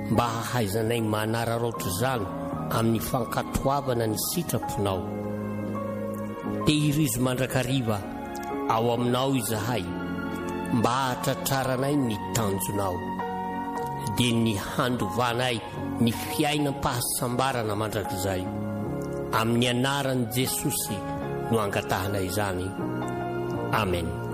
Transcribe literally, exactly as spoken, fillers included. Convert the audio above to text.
mba hahaizanay manararaotra izany amin'ny fankatoavana ny sitraponao. Tehirizo mandrakariva ao aminao izahay mba hahatratraranay ny tanjonao, dia ny handovanay ny fiainam-pahasambarana mandrakizay. Amin'ny anaran'i Jesosy no angatahanay izany. Amen.